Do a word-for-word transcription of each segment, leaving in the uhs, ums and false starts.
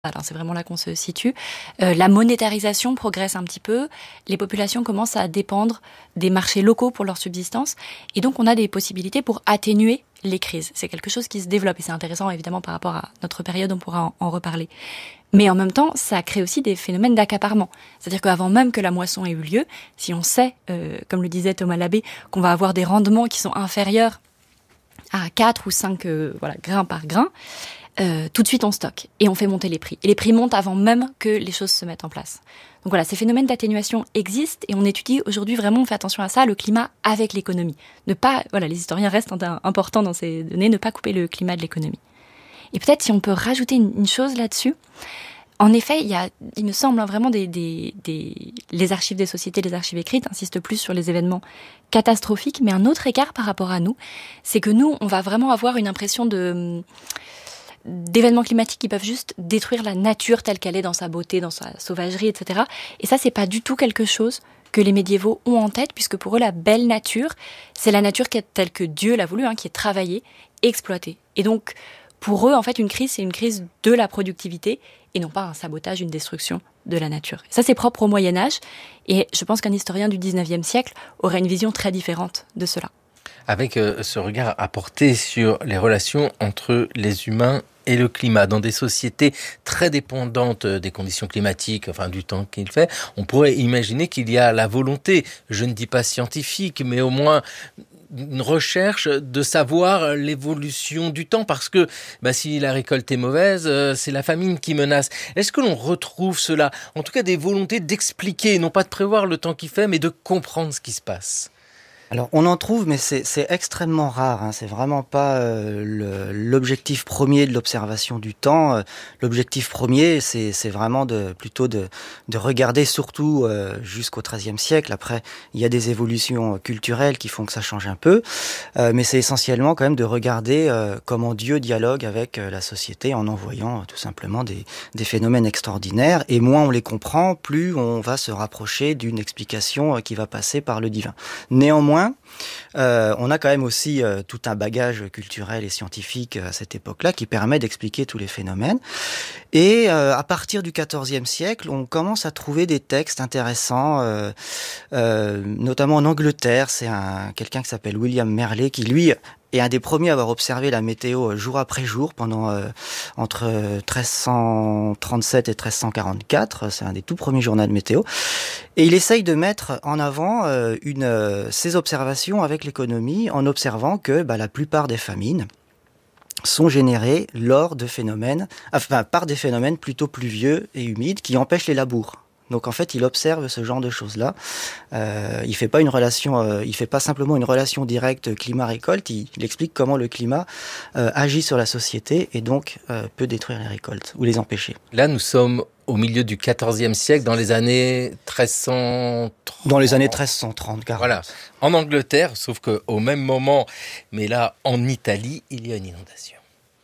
Alors c'est vraiment là qu'on se situe. Euh, la monétarisation progresse un petit peu. Les populations commencent à dépendre des marchés locaux pour leur subsistance. Et donc on a des possibilités pour atténuer les crises. C'est quelque chose qui se développe. Et c'est intéressant évidemment par rapport à notre période, on pourra en, en reparler. Mais en même temps, ça crée aussi des phénomènes d'accaparement. C'est-à-dire qu'avant même que la moisson ait eu lieu, si on sait, euh, comme le disait Thomas Labbé, qu'on va avoir des rendements qui sont inférieurs à quatre ou cinq euh, voilà, grains par grain, Euh, tout de suite on stocke et on fait monter les prix. Et les prix montent avant même que les choses se mettent en place. Donc voilà, ces phénomènes d'atténuation existent et on étudie aujourd'hui vraiment, on fait attention à ça, le climat avec l'économie. Ne pas, voilà, les historiens restent importants dans ces données, ne pas couper le climat de l'économie. Et peut-être si on peut rajouter une, une chose là-dessus, en effet, il y a, il me semble, hein, vraiment des, des, des, les archives des sociétés, les archives écrites insistent plus sur les événements catastrophiques, mais un autre écart par rapport à nous, c'est que nous, on va vraiment avoir une impression de d'événements climatiques qui peuvent juste détruire la nature telle qu'elle est dans sa beauté, dans sa sauvagerie, et cetera. Et ça, c'est pas du tout quelque chose que les médiévaux ont en tête, puisque pour eux, la belle nature, c'est la nature telle que Dieu l'a voulu, hein, qui est travaillée, exploitée. Et donc, pour eux, en fait, une crise, c'est une crise de la productivité, et non pas un sabotage, une destruction de la nature. Et ça, c'est propre au Moyen-Âge, et je pense qu'un historien du dix-neuvième siècle aurait une vision très différente de cela. Avec euh, ce regard à porter sur les relations entre les humains et le climat. Dans des sociétés très dépendantes des conditions climatiques, enfin du temps qu'il fait, on pourrait imaginer qu'il y a la volonté, je ne dis pas scientifique, mais au moins une recherche de savoir l'évolution du temps, parce que bah, si la récolte est mauvaise, euh, c'est la famine qui menace. Est-ce que l'on retrouve cela? En tout cas, des volontés d'expliquer, non pas de prévoir le temps qu'il fait, mais de comprendre ce qui se passe. Alors on en trouve, mais c'est, c'est extrêmement rare. Hein. C'est vraiment pas euh, le, l'objectif premier de l'observation du temps. Euh, l'objectif premier, c'est, c'est vraiment de, plutôt de, de regarder, surtout euh, jusqu'au treizième siècle. Après, il y a des évolutions culturelles qui font que ça change un peu, euh, mais c'est essentiellement quand même de regarder euh, comment Dieu dialogue avec euh, la société en envoyant euh, tout simplement des, des phénomènes extraordinaires. Et moins on les comprend, plus on va se rapprocher d'une explication euh, qui va passer par le divin. Néanmoins, Euh, on a quand même aussi euh, tout un bagage culturel et scientifique euh, à cette époque-là qui permet d'expliquer tous les phénomènes. Et euh, à partir du quatorzième siècle, on commence à trouver des textes intéressants, euh, euh, notamment en Angleterre. C'est un, quelqu'un qui s'appelle William Merlet qui, lui, est un des premiers à avoir observé la météo jour après jour pendant euh, entre treize cent trente-sept et treize cent quarante-quatre. C'est un des tout premiers journaux de météo. Et il essaye de mettre en avant euh, une, euh, ses observations avec l'économie en observant que bah, la plupart des famines sont générées lors de phénomènes, enfin par des phénomènes plutôt pluvieux et humides qui empêchent les labours. Donc en fait, il observe ce genre de choses-là. Euh, il fait pas une relation, euh, il fait pas simplement une relation directe climat-récolte. Il, il explique comment le climat euh, agit sur la société et donc euh, peut détruire les récoltes ou les empêcher. Là, nous sommes au milieu du quatorzième siècle, dans les années treize cent trente. Dans les années treize cent trente, quarante. Voilà, en Angleterre, sauf qu'au même moment, mais là, en Italie, il y a une inondation.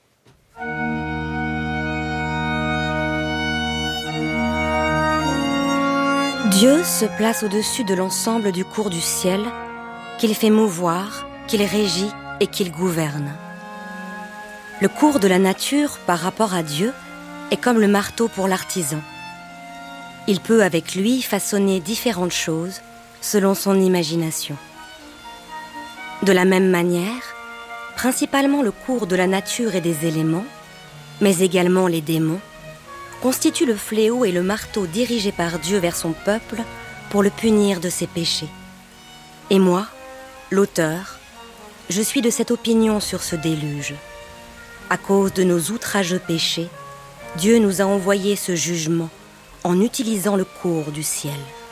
Dieu se place au-dessus de l'ensemble du cours du ciel, qu'il fait mouvoir, qu'il régit et qu'il gouverne. Le cours de la nature par rapport à Dieu est comme le marteau pour l'artisan. Il peut avec lui façonner différentes choses selon son imagination. De la même manière, principalement le cours de la nature et des éléments, mais également les démons, constitue le fléau et le marteau dirigé par Dieu vers son peuple pour le punir de ses péchés. Et moi, l'auteur, je suis de cette opinion sur ce déluge. À cause de nos outrageux péchés, Dieu nous a envoyé ce jugement en utilisant le cours du ciel.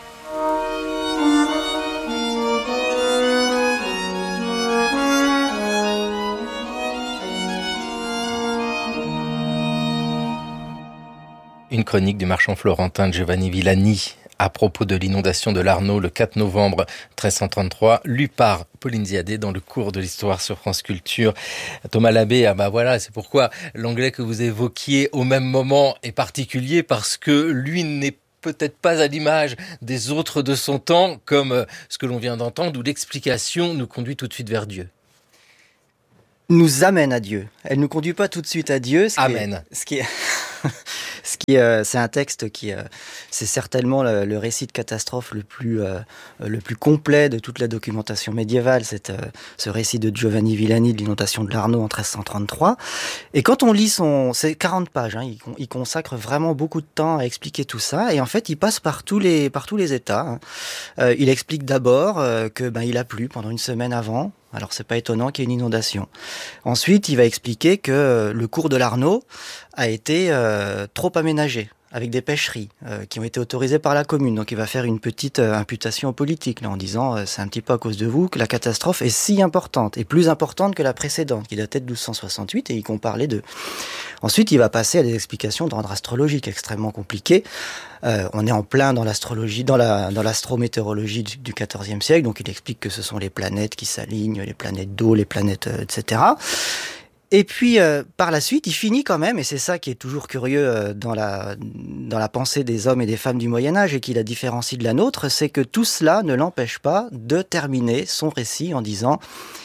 Une chronique du marchand florentin Giovanni Villani à propos de l'inondation de l'Arno le quatre novembre treize cent trente-trois, lu par Pauline Ziadé dans le cours de l'histoire sur France Culture. Thomas Labbé, ah bah voilà, c'est pourquoi l'anglais que vous évoquiez au même moment est particulier, parce que lui n'est peut-être pas à l'image des autres de son temps, comme ce que l'on vient d'entendre, où l'explication nous conduit tout de suite vers Dieu. Nous amène à Dieu. Elle ne nous conduit pas tout de suite à Dieu. Ce Amen. Qui est, ce qui est Ce qui, euh, c'est un texte qui, euh, c'est certainement le, le récit de catastrophe le plus, euh, le plus complet de toute la documentation médiévale. C'est euh, ce récit de Giovanni Villani de l'inondation de l'Arno en treize cent trente-trois. Et quand on lit son, c'est quarante pages, hein, il, il consacre vraiment beaucoup de temps à expliquer tout ça. Et en fait, il passe par tous les, par tous les états. Hein. Euh, il explique d'abord euh, que ben il a plu pendant une semaine avant. Alors c'est pas étonnant qu'il y ait une inondation. Ensuite, il va expliquer que le cours de l'Arno a été euh, trop aménagé, avec des pêcheries euh, qui ont été autorisées par la commune. Donc il va faire une petite euh, imputation politique là, en disant euh, c'est un petit peu à cause de vous que la catastrophe est si importante, et plus importante que la précédente, qui datait de douze cent soixante-huit, et il compare les deux. Ensuite, il va passer à des explications d'ordre astrologique extrêmement compliquées. Euh, on est en plein dans l'astrologie, dans la dans l'astrométéorologie du, du quatorzième siècle, donc il explique que ce sont les planètes qui s'alignent, les planètes d'eau, les planètes, euh, et cetera. Et puis, euh, par la suite, il finit quand même, et c'est ça qui est toujours curieux euh, dans la dans la pensée des hommes et des femmes du Moyen-Âge et qui la différencie de la nôtre, c'est que tout cela ne l'empêche pas de terminer son récit en disant: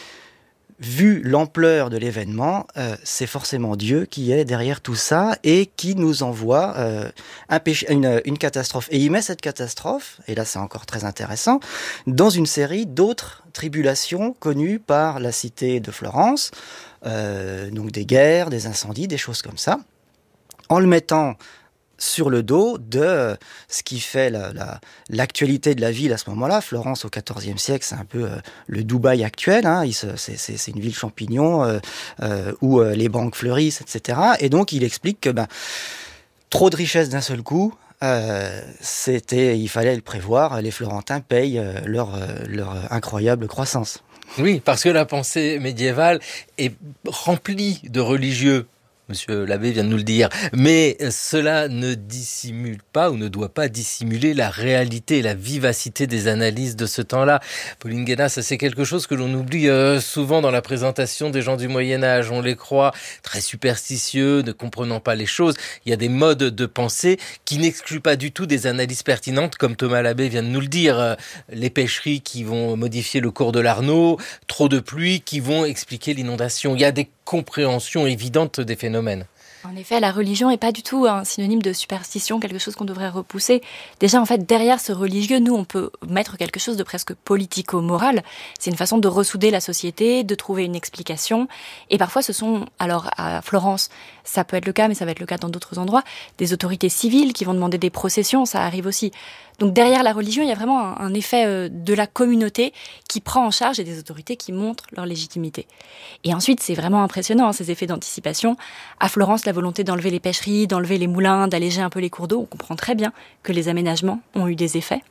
vu l'ampleur de l'événement, euh, c'est forcément Dieu qui est derrière tout ça et qui nous envoie euh, un péché, une, une catastrophe. Et il met cette catastrophe, et là c'est encore très intéressant, dans une série d'autres tribulations connues par la cité de Florence, euh, donc des guerres, des incendies, des choses comme ça, en le mettant sur le dos de ce qui fait la, la, l'actualité de la ville à ce moment-là. Florence, au quatorzième siècle, c'est un peu euh, le Dubaï actuel. Hein. Il se, c'est, c'est, c'est une ville champignon euh, euh, où euh, les banques fleurissent, et cetera. Et donc, il explique que ben, trop de richesses d'un seul coup, euh, c'était, il fallait le prévoir. Les Florentins payent euh, leur, euh, leur incroyable croissance. Oui, parce que la pensée médiévale est remplie de religieux. Monsieur l'abbé vient de nous le dire, mais cela ne dissimule pas ou ne doit pas dissimuler la réalité et la vivacité des analyses de ce temps-là. Pauline Guénas, ça c'est quelque chose que l'on oublie euh, souvent dans la présentation des gens du Moyen-Âge. On les croit très superstitieux, ne comprenant pas les choses. Il y a des modes de pensée qui n'excluent pas du tout des analyses pertinentes, comme Thomas l'abbé vient de nous le dire. Euh, les pêcheries qui vont modifier le cours de l'Arno, trop de pluie qui vont expliquer l'inondation. Il y a des compréhension évidente des phénomènes. En effet, la religion n'est pas du tout un synonyme de superstition, quelque chose qu'on devrait repousser. Déjà, en fait, derrière ce religieux, nous, on peut mettre quelque chose de presque politico-moral. C'est une façon de ressouder la société, de trouver une explication. Et parfois, ce sont, alors à Florence, ça peut être le cas, mais ça va être le cas dans d'autres endroits, des autorités civiles qui vont demander des processions, ça arrive aussi. Donc derrière la religion, il y a vraiment un, un effet de la communauté qui prend en charge et des autorités qui montrent leur légitimité. Et ensuite, c'est vraiment impressionnant, hein, ces effets d'anticipation. À Florence, la volonté d'enlever les pêcheries, d'enlever les moulins, d'alléger un peu les cours d'eau, on comprend très bien que les aménagements ont eu des effets.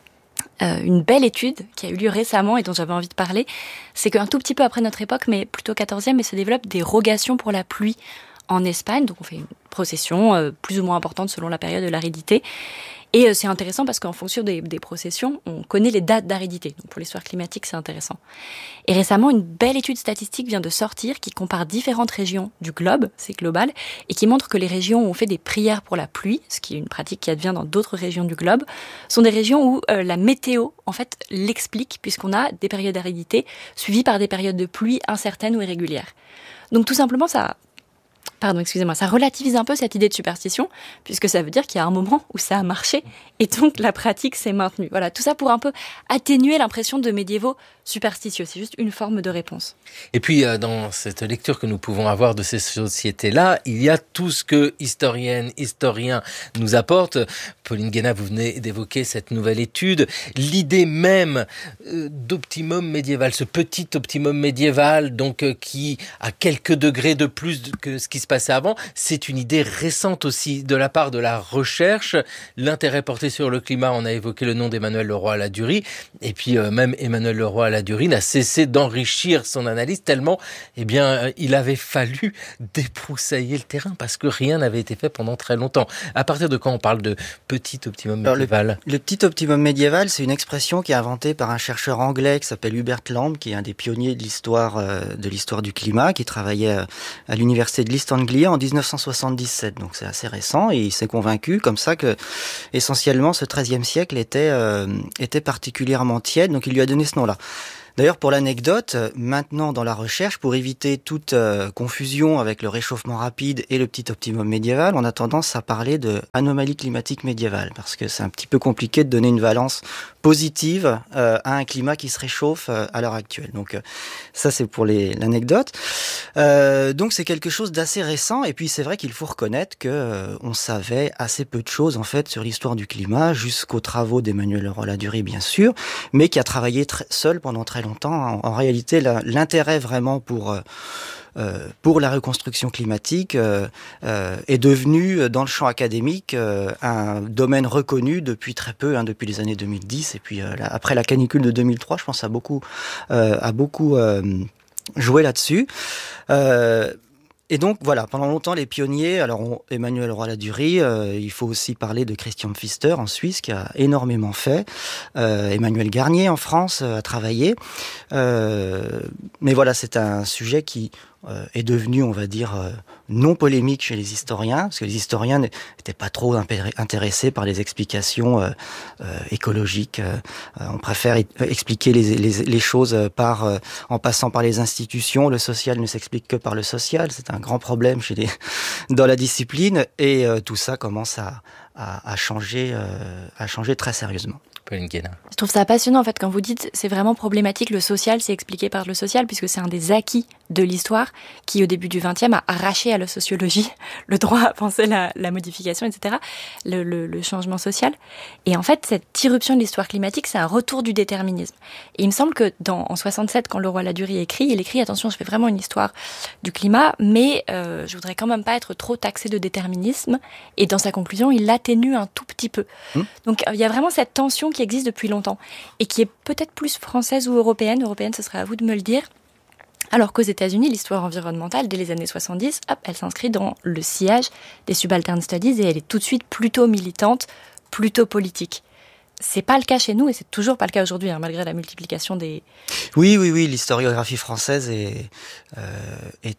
Euh, une belle étude qui a eu lieu récemment et dont j'avais envie de parler, c'est qu'un tout petit peu après notre époque, mais plutôt quatorzième, mais se développent des rogations pour la pluie en Espagne. Donc on fait une procession euh, plus ou moins importante selon la période de l'aridité. Et euh, c'est intéressant parce qu'en fonction des, des processions, on connaît les dates d'aridité. Donc pour l'histoire climatique, c'est intéressant. Et récemment, une belle étude statistique vient de sortir qui compare différentes régions du globe, c'est global, et qui montre que les régions où on fait des prières pour la pluie, ce qui est une pratique qui advient dans d'autres régions du globe, sont des régions où euh, la météo, en fait, l'explique, puisqu'on a des périodes d'aridité suivies par des périodes de pluie incertaines ou irrégulières. Donc tout simplement, ça... Pardon, excusez-moi, ça relativise un peu cette idée de superstition, puisque ça veut dire qu'il y a un moment où ça a marché, et donc la pratique s'est maintenue. Voilà, tout ça pour un peu atténuer l'impression de médiévaux superstitieux. C'est juste une forme de réponse. Et puis, euh, dans cette lecture que nous pouvons avoir de ces sociétés-là, il y a tout ce que historiennes, historiens nous apportent. Pauline Guénas, vous venez d'évoquer cette nouvelle étude. L'idée même euh, d'optimum médiéval, ce petit optimum médiéval, donc euh, qui a quelques degrés de plus que ce qui se passait avant, c'est une idée récente aussi de la part de la recherche. L'intérêt porté sur le climat, on a évoqué le nom d'Emmanuel Leroy-Ladurie, et puis euh, même Emmanuel Leroy-Ladurie n'a cessé d'enrichir son analyse tellement, eh bien, euh, il avait fallu débroussailler le terrain parce que rien n'avait été fait pendant très longtemps. À partir de quand on parle de petit optimum médiéval ? Alors, le, le petit optimum médiéval, c'est une expression qui est inventée par un chercheur anglais qui s'appelle Hubert Lamb, qui est un des pionniers de l'histoire euh, de l'histoire du climat, qui travaillait euh, à l'université de l'East Anglia en dix-neuf cent soixante-dix-sept. Donc c'est assez récent et il s'est convaincu comme ça que essentiellement ce treizième siècle était euh, était particulièrement tiède. Donc il lui a donné ce nom-là. D'ailleurs, pour l'anecdote, maintenant dans la recherche, pour éviter toute euh, confusion avec le réchauffement rapide et le petit optimum médiéval, on a tendance à parler de anomalie climatique médiévale, parce que c'est un petit peu compliqué de donner une valence positive euh, à un climat qui se réchauffe euh, à l'heure actuelle. Donc euh, ça, c'est pour les, l'anecdote. Euh, donc c'est quelque chose d'assez récent, et puis c'est vrai qu'il faut reconnaître que euh, on savait assez peu de choses en fait sur l'histoire du climat, jusqu'aux travaux d'Emmanuel Leroy-Ladurie bien sûr, mais qui a travaillé très, seul pendant très longtemps. En, en réalité, la, l'intérêt vraiment pour euh, Euh, pour la reconstruction climatique euh, euh, est devenu dans le champ académique euh, un domaine reconnu depuis très peu, hein, depuis les années deux mille dix, et puis euh, là, après la canicule de deux mille trois, je pense a beaucoup euh, a beaucoup euh, joué là-dessus. Euh, Et donc voilà, pendant longtemps les pionniers, alors on, Emmanuel Leroy-Ladurie, euh, il faut aussi parler de Christian Pfister en Suisse qui a énormément fait, euh, Emmanuel Garnier en France euh, a travaillé, euh, mais voilà, c'est un sujet qui euh, est devenu, on va dire, euh, non polémique chez les historiens, parce que les historiens n'étaient pas trop intéressés par les explications euh, euh, écologiques. Euh, on préfère expliquer les, les, les choses par, euh, en passant par les institutions. Le social ne s'explique que par le social. C'est un grand problème chez les, dans la discipline. Et euh, tout ça commence à, à, à, changer, euh, à changer très sérieusement. Je trouve ça passionnant en fait quand vous dites c'est vraiment problématique, le social c'est expliqué par le social, puisque c'est un des acquis de l'histoire qui au début du vingtième a arraché à la sociologie le droit à penser la, la modification, et cetera, le, le, le changement social. Et en fait cette irruption de l'histoire climatique c'est un retour du déterminisme. Et il me semble que dans, en soixante-sept quand Leroy-Ladurie écrit, il écrit attention je fais vraiment une histoire du climat mais euh, je voudrais quand même pas être trop taxé de déterminisme, et dans sa conclusion il l'atténue un tout petit peu. Mmh. Donc il y a vraiment cette tension qui existe depuis longtemps et qui est peut-être plus française ou européenne. Européenne, ce serait à vous de me le dire. Alors qu'aux États-Unis, l'histoire environnementale, dès les années soixante-dix, hop, elle s'inscrit dans le sillage des subaltern studies et elle est tout de suite plutôt militante, plutôt politique. C'est pas le cas chez nous et c'est toujours pas le cas aujourd'hui, hein, malgré la multiplication des... Oui, oui, oui, l'historiographie française est, euh, est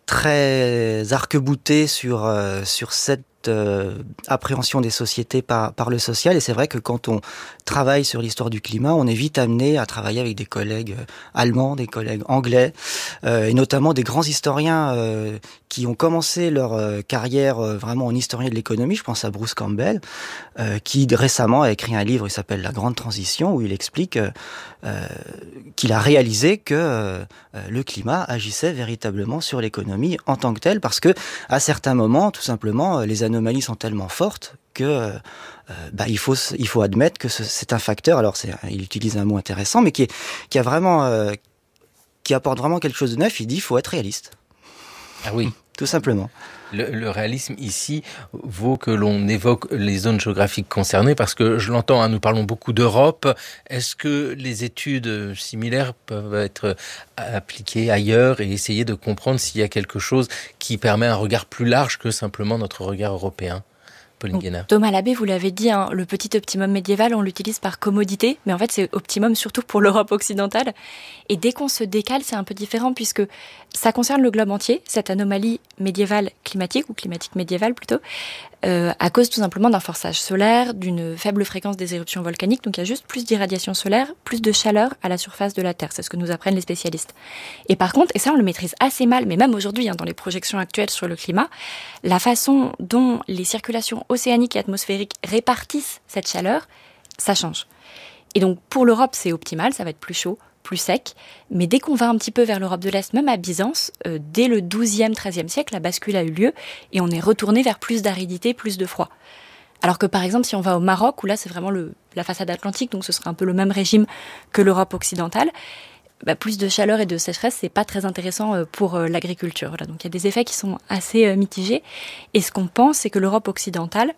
très arc-boutée sur, euh, sur cette Euh, appréhension des sociétés par, par le social, et c'est vrai que quand on travaille sur l'histoire du climat, on est vite amené à travailler avec des collègues allemands, des collègues anglais, euh, et notamment des grands historiens euh, qui ont commencé leur euh, carrière euh, vraiment en historien de l'économie. Je pense à Bruce Campbell, euh, qui récemment a écrit un livre, il s'appelle La Grande Transition, où il explique euh, euh, qu'il a réalisé que euh, le climat agissait véritablement sur l'économie en tant que tel, parce que à certains moments, tout simplement, les anomalies sont tellement fortes que euh, bah, il faut il faut admettre que ce, c'est un facteur. Alors c'est, il utilise un mot intéressant, mais qui est, qui a vraiment euh, qui apporte vraiment quelque chose de neuf. Il dit il faut être réaliste. Ah oui, tout simplement. Le, le réalisme ici vaut que l'on évoque les zones géographiques concernées, parce que je l'entends, hein, nous parlons beaucoup d'Europe. Est-ce que les études similaires peuvent être appliquées ailleurs et essayer de comprendre s'il y a quelque chose qui permet un regard plus large que simplement notre regard européen ? Thomas Labbé, vous l'avez dit, hein, le petit optimum médiéval, on l'utilise par commodité, mais en fait c'est optimum surtout pour l'Europe occidentale. Et dès qu'on se décale, c'est un peu différent, puisque ça concerne le globe entier, cette anomalie médiévale climatique, ou climatique médiévale plutôt, euh, à cause tout simplement d'un forçage solaire, d'une faible fréquence des éruptions volcaniques. Donc il y a juste plus d'irradiation solaire, plus de chaleur à la surface de la Terre, c'est ce que nous apprennent les spécialistes. Et par contre, et ça on le maîtrise assez mal, mais même aujourd'hui, hein, dans les projections actuelles sur le climat, la façon dont les circulations océaniques et atmosphériques répartissent cette chaleur, ça change. Et donc pour l'Europe, c'est optimal, ça va être plus chaud, plus sec, mais dès qu'on va un petit peu vers l'Europe de l'Est, même à Byzance, euh, dès le douzième, treizième siècle, la bascule a eu lieu et on est retourné vers plus d'aridité, plus de froid. Alors que par exemple, si on va au Maroc, où là c'est vraiment le, la façade atlantique, donc ce sera un peu le même régime que l'Europe occidentale, bah, plus de chaleur et de sécheresse, c'est pas très intéressant pour euh, l'agriculture. Voilà, donc il y a des effets qui sont assez euh, mitigés. Et ce qu'on pense, c'est que l'Europe occidentale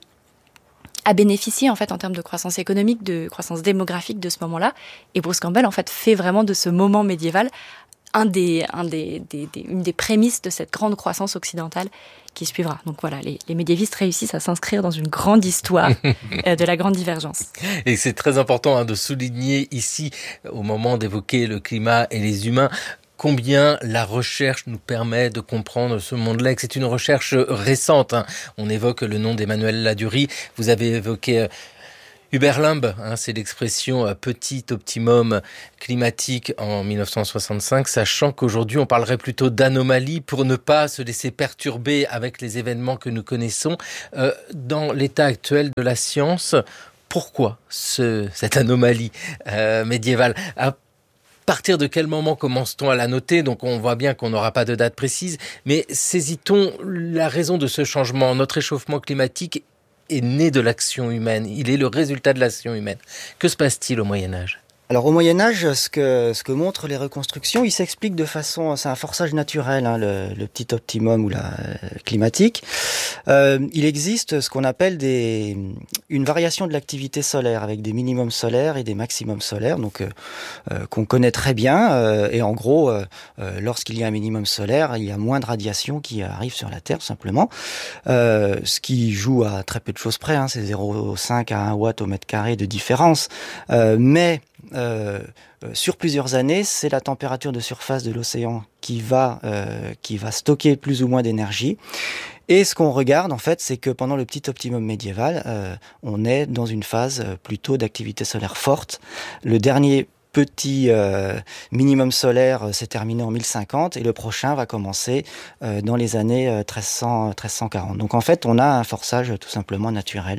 a bénéficié en fait en termes de croissance économique, de croissance démographique de ce moment-là. Et Bruce Campbell en fait fait vraiment de ce moment médiéval un des, un des, des, des, une des prémices de cette grande croissance occidentale qui suivra. Donc voilà, les, les médiévistes réussissent à s'inscrire dans une grande histoire euh, de la grande divergence. Et c'est très important hein, de souligner ici, au moment d'évoquer le climat et les humains, combien la recherche nous permet de comprendre ce monde-là, et que c'est une recherche récente. Hein. On évoque le nom d'Emmanuel Ladurie, vous avez évoqué Hubert Limbe, hein, c'est l'expression euh, petit optimum climatique en mille neuf cent soixante-cinq, sachant qu'aujourd'hui on parlerait plutôt d'anomalie pour ne pas se laisser perturber avec les événements que nous connaissons. Euh, dans l'état actuel de la science, pourquoi ce, cette anomalie euh, médiévale ? À partir de quel moment commence-t-on à la noter ? Donc on voit bien qu'on n'aura pas de date précise, mais saisit-on la raison de ce changement ? Notre réchauffement climatique est né de l'action humaine, il est le résultat de l'action humaine. Que se passe-t-il au Moyen-Âge ? Alors au Moyen-Âge, ce que, ce que montrent les reconstructions, il s'explique de façon, c'est un forçage naturel, hein, le, le petit optimum ou la euh, climatique. Euh, il existe ce qu'on appelle des, une variation de l'activité solaire avec des minimums solaires et des maximums solaires, donc euh, euh, qu'on connaît très bien. Euh, et en gros, euh, euh, lorsqu'il y a un minimum solaire, il y a moins de radiation qui arrive sur la Terre simplement. Euh, ce qui joue à très peu de choses près, hein, c'est zéro virgule cinq à un watt au mètre carré de différence. Euh, mais Euh, sur plusieurs années, c'est la température de surface de l'océan qui va euh, qui va stocker plus ou moins d'énergie. Et ce qu'on regarde en fait, c'est que pendant le petit optimum médiéval, euh, on est dans une phase plutôt d'activité solaire forte. Le dernier petit euh, minimum solaire euh, s'est terminé en mille cinquante et le prochain va commencer euh, dans les années euh, treize cents, treize cent quarante. Donc en fait, on a un forçage tout simplement naturel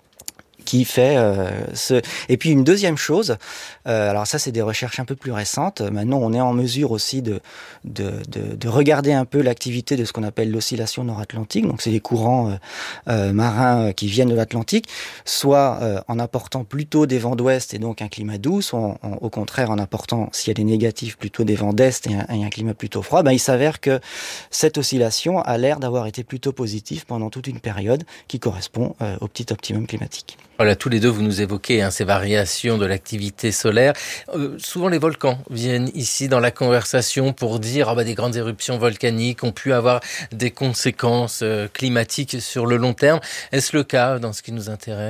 qui fait euh, ce... Et puis une deuxième chose, euh, alors ça c'est des recherches un peu plus récentes, maintenant on est en mesure aussi de, de, de, de regarder un peu l'activité de ce qu'on appelle l'oscillation nord-atlantique, donc c'est les courants euh, euh, marins qui viennent de l'Atlantique, soit euh, en apportant plutôt des vents d'ouest et donc un climat doux, soit en, en, au contraire en apportant, si elle est négative, plutôt des vents d'est et un, et un climat plutôt froid. Ben, il s'avère que cette oscillation a l'air d'avoir été plutôt positive pendant toute une période qui correspond euh, au petit optimum climatique. Voilà, tous les deux, vous nous évoquez hein, ces variations de l'activité solaire. Euh, souvent, les volcans viennent ici dans la conversation pour dire ah bah, des grandes éruptions volcaniques ont pu avoir des conséquences euh, climatiques sur le long terme. Est-ce le cas dans ce qui nous intéresse ?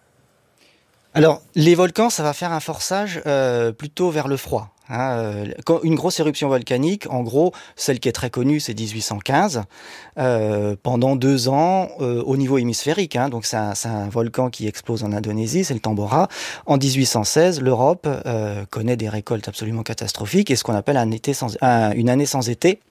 Alors, les volcans, ça va faire un forçage euh, plutôt vers le froid. Hein, euh, une grosse éruption volcanique, en gros, celle qui est très connue, c'est dix-huit cent quinze, euh, pendant deux ans euh, au niveau hémisphérique. Hein, donc c'est un, c'est un volcan qui explose en Indonésie, c'est le Tambora. En dix-huit cent seize, l'Europe euh, connaît des récoltes absolument catastrophiques et ce qu'on appelle un été sans, un, une année sans été.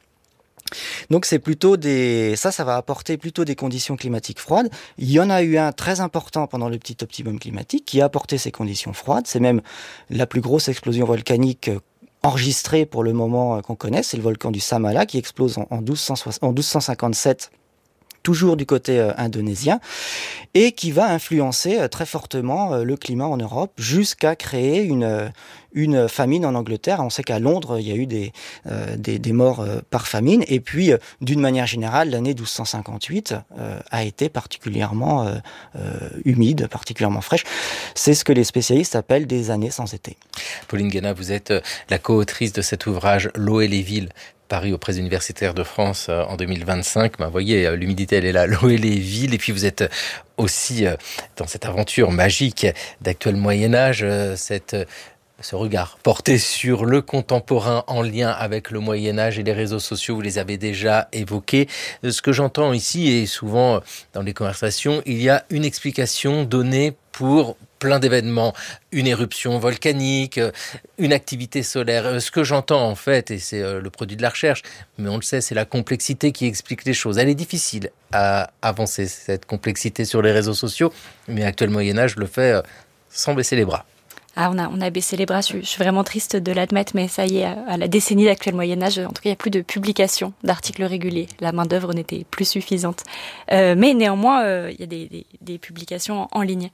Donc c'est plutôt des, ça, ça va apporter plutôt des conditions climatiques froides. Il y en a eu un très important pendant le petit optimum climatique qui a apporté ces conditions froides. C'est même la plus grosse explosion volcanique enregistrée pour le moment qu'on connaît. C'est le volcan du Samala qui explose en, en, douze cent cinquante-sept. Toujours du côté euh, indonésien, et qui va influencer euh, très fortement euh, le climat en Europe jusqu'à créer une, euh, une famine en Angleterre. On sait qu'à Londres, il y a eu des, euh, des, des morts euh, par famine, et puis euh, d'une manière générale, l'année douze cent cinquante-huit euh, a été particulièrement euh, euh, humide, particulièrement fraîche. C'est ce que les spécialistes appellent des années sans été. Pauline Guénat, vous êtes la co-autrice de cet ouvrage « L'eau et les villes ». Paris aux Presses universitaires de France en deux mille vingt-cinq. Ben, vous voyez, l'humidité, elle est là, l'eau et les villes. Et puis vous êtes aussi dans cette aventure magique d'actuel Moyen-Âge, cette, ce regard porté sur le contemporain en lien avec le Moyen-Âge et les réseaux sociaux, vous les avez déjà évoqués. Ce que j'entends ici, et souvent dans les conversations, il y a une explication donnée pour plein d'événements, une éruption volcanique, une activité solaire. Ce que j'entends en fait, et c'est le produit de la recherche, mais on le sait, c'est la complexité qui explique les choses. Elle est difficile à avancer, cette complexité sur les réseaux sociaux, mais Actuel Moyen-Âge le fait sans baisser les bras. Ah, on a, on a baissé les bras, je suis, je suis vraiment triste de l'admettre, mais ça y est, à la décennie d'Actuel Moyen-Âge, en tout cas, il n'y a plus de publications d'articles réguliers. La main-d'œuvre n'était plus suffisante. Euh, mais néanmoins, euh, il y a des, des, des publications en, en ligne.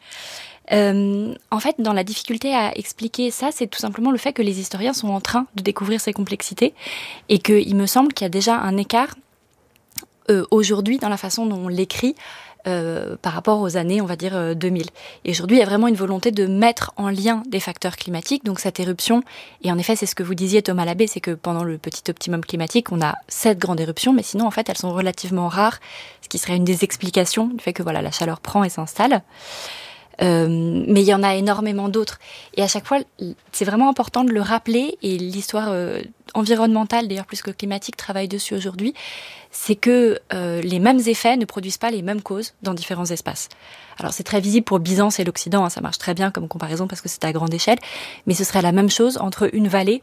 Euh, en fait, dans la difficulté à expliquer ça, c'est tout simplement le fait que les historiens sont en train de découvrir ces complexités et qu'il me semble qu'il y a déjà un écart euh, aujourd'hui dans la façon dont on l'écrit euh, par rapport aux années, on va dire, euh, deux mille. Et aujourd'hui, il y a vraiment une volonté de mettre en lien des facteurs climatiques, donc cette éruption, et en effet, c'est ce que vous disiez, Thomas Labbé, c'est que pendant le petit optimum climatique, on a sept grandes éruptions, mais sinon, en fait, elles sont relativement rares, ce qui serait une des explications du fait que voilà, la chaleur prend et s'installe. Euh, mais il y en a énormément d'autres. Et à chaque fois, c'est vraiment important de le rappeler, et l'histoire euh, environnementale, d'ailleurs plus que climatique, travaille dessus aujourd'hui, c'est que euh, les mêmes effets ne produisent pas les mêmes causes dans différents espaces. Alors c'est très visible pour Byzance et l'Occident, hein, ça marche très bien comme comparaison parce que c'est à grande échelle, mais ce serait la même chose entre une vallée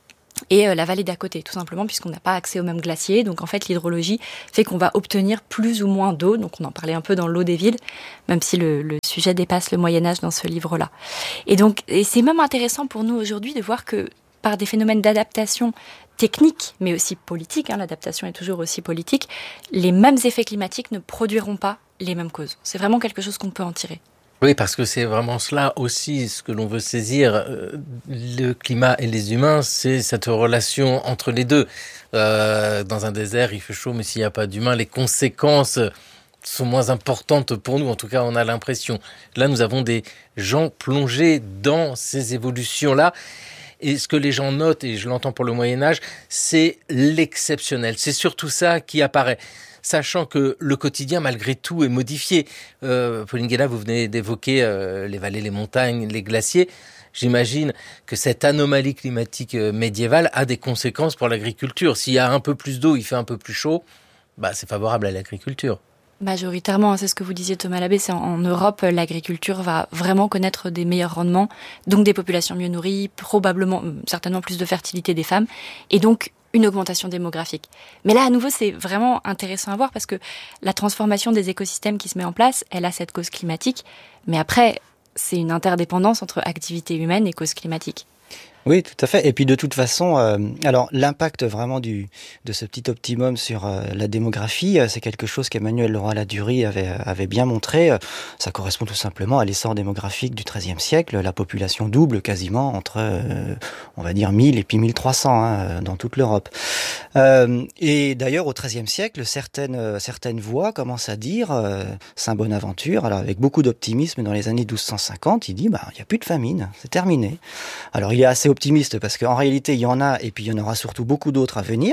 et euh, la vallée d'à côté, tout simplement puisqu'on n'a pas accès aux mêmes glaciers. Donc en fait, l'hydrologie fait qu'on va obtenir plus ou moins d'eau. Donc on en parlait un peu dans l'eau des villes, même si le, le sujet dépasse le Moyen-Âge dans ce livre-là. Et donc et c'est même intéressant pour nous aujourd'hui de voir que par des phénomènes d'adaptation technique, mais aussi politique, hein, l'adaptation est toujours aussi politique, les mêmes effets climatiques ne produiront pas les mêmes causes. C'est vraiment quelque chose qu'on peut en tirer. Oui, parce que c'est vraiment cela aussi ce que l'on veut saisir. Euh, le climat et les humains, c'est cette relation entre les deux. Euh, dans un désert, il fait chaud, mais s'il n'y a pas d'humains, les conséquences sont moins importantes pour nous. En tout cas, on a l'impression. Là, nous avons des gens plongés dans ces évolutions-là. Et ce que les gens notent, et je l'entends pour le Moyen-Âge, c'est l'exceptionnel. C'est surtout ça qui apparaît. Sachant que le quotidien, malgré tout, est modifié. Euh, Pauline Guéna, vous venez d'évoquer euh, les vallées, les montagnes, les glaciers. J'imagine que cette anomalie climatique euh, médiévale a des conséquences pour l'agriculture. S'il y a un peu plus d'eau, il fait un peu plus chaud, bah, c'est favorable à l'agriculture. Majoritairement, c'est ce que vous disiez Thomas Labbé, c'est en, en Europe, l'agriculture va vraiment connaître des meilleurs rendements, donc des populations mieux nourries, probablement, certainement plus de fertilité des femmes, et donc une augmentation démographique. Mais là, à nouveau, c'est vraiment intéressant à voir parce que la transformation des écosystèmes qui se met en place, elle a cette cause climatique, mais après, c'est une interdépendance entre activité humaine et cause climatique. Oui, tout à fait. Et puis de toute façon, euh, alors l'impact vraiment du de ce petit optimum sur euh, la démographie, euh, c'est quelque chose qu'Emmanuel Leroy-Ladurie avait avait bien montré. Ça correspond tout simplement à l'essor démographique du treizième siècle. La population double quasiment entre, euh, on va dire, mille et puis mille trois cents hein, dans toute l'Europe. Euh, et d'ailleurs, au treizième siècle, certaines certaines voix commencent à dire, euh, Saint Bonaventure, alors avec beaucoup d'optimisme, dans les années douze cent cinquante, il dit, bah, il n'y a plus de famine, c'est terminé. Alors il est assez optimiste parce qu'en réalité il y en a et puis il y en aura surtout beaucoup d'autres à venir.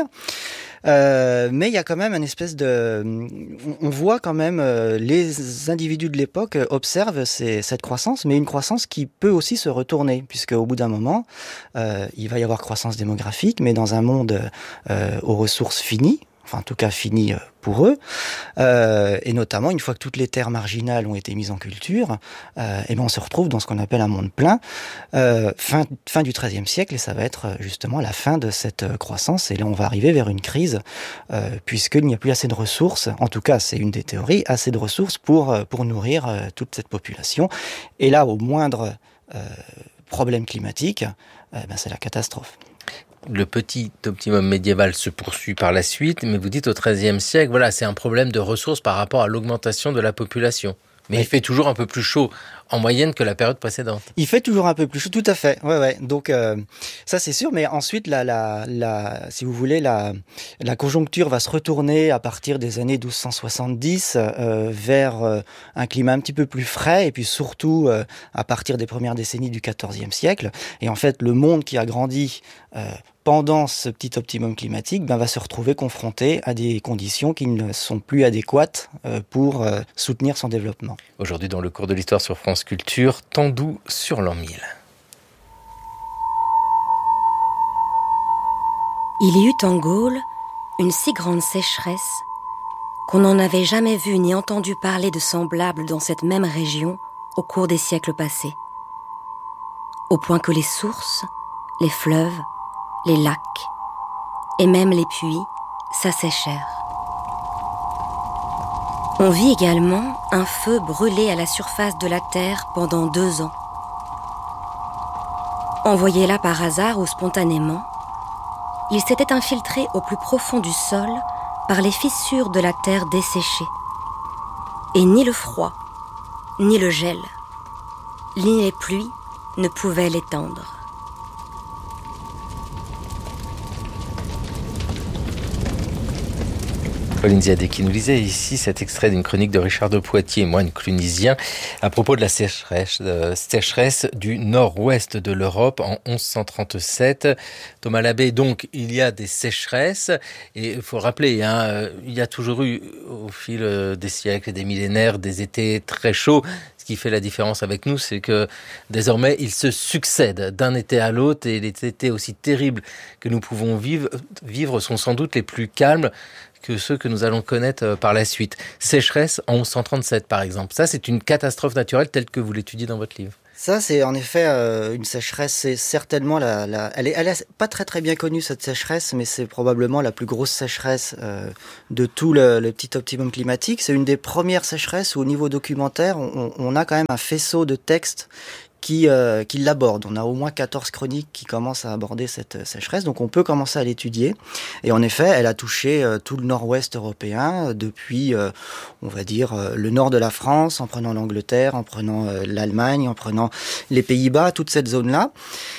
Euh, mais il y a quand même une espèce de, on voit quand même euh, les individus de l'époque observent ces, cette croissance, mais une croissance qui peut aussi se retourner, puisque au bout d'un moment, euh, il va y avoir croissance démographique, mais dans un monde euh, aux ressources finies. Enfin, en tout cas, fini pour eux, euh, et notamment une fois que toutes les terres marginales ont été mises en culture, euh, et ben on se retrouve dans ce qu'on appelle un monde plein, euh, fin, fin du treizième siècle, et ça va être justement la fin de cette croissance, et là on va arriver vers une crise, euh, puisqu'il n'y a plus assez de ressources, en tout cas c'est une des théories, assez de ressources pour, pour nourrir euh, toute cette population, et là au moindre euh, problème climatique, euh, ben c'est la catastrophe. Le petit optimum médiéval se poursuit par la suite, mais vous dites au treizième siècle, voilà, c'est un problème de ressources par rapport à l'augmentation de la population. Mais oui. Il fait toujours un peu plus chaud en moyenne que la période précédente. Il fait toujours un peu plus chaud, tout à fait. Ouais, ouais. Donc euh, ça c'est sûr. Mais ensuite, la, la, la, si vous voulez, la, la conjoncture va se retourner à partir des années douze cent soixante-dix euh, vers euh, un climat un petit peu plus frais, et puis surtout euh, à partir des premières décennies du quatorzième siècle. Et en fait, le monde qui a grandi euh, pendant ce petit optimum climatique, ben, va se retrouver confronté à des conditions qui ne sont plus adéquates euh, pour euh, soutenir son développement. Aujourd'hui, dans le cours de l'histoire sur France Culture, Tandou sur l'an mille. Il y eut en Gaule une si grande sécheresse qu'on n'en avait jamais vu ni entendu parler de semblable dans cette même région au cours des siècles passés. Au point que les sources, les fleuves, les lacs et même les puits s'asséchèrent. On vit également un feu brûler à la surface de la terre pendant deux ans. Envoyé là par hasard ou spontanément, il s'était infiltré au plus profond du sol par les fissures de la terre desséchée. Et ni le froid, ni le gel, ni les pluies ne pouvaient l'éteindre. Pauline Ziadé qui nous lisait ici cet extrait d'une chronique de Richard de Poitiers, moine clunisien, à propos de la sécheresse, euh, sécheresse du nord-ouest de l'Europe en onze cent trente-sept. Thomas Labbé, donc il y a des sécheresses, et il faut rappeler, hein, il y a toujours eu au fil des siècles et des millénaires des étés très chauds, ce qui fait la différence avec nous, c'est que désormais, ils se succèdent d'un été à l'autre et les étés aussi terribles que nous pouvons vivre, vivre sont sans doute les plus calmes que ceux que nous allons connaître par la suite. Sécheresse en onze cent trente-sept, par exemple. Ça, c'est une catastrophe naturelle telle que vous l'étudiez dans votre livre. Ça, c'est en effet euh, une sécheresse. C'est certainement la, la elle est, elle est pas très très bien connue cette sécheresse, mais c'est probablement la plus grosse sécheresse euh, de tout le, le petit optimum climatique. C'est une des premières sécheresses où, au niveau documentaire, on, on a quand même un faisceau de textes qui, euh, qui l'aborde. On a au moins quatorze chroniques qui commencent à aborder cette sécheresse, donc on peut commencer à l'étudier. Et en effet, elle a touché euh, tout le nord-ouest européen, euh, depuis, euh, on va dire, euh, le nord de la France, en prenant l'Angleterre, en prenant euh, l'Allemagne, en prenant les Pays-Bas, toute cette zone-là.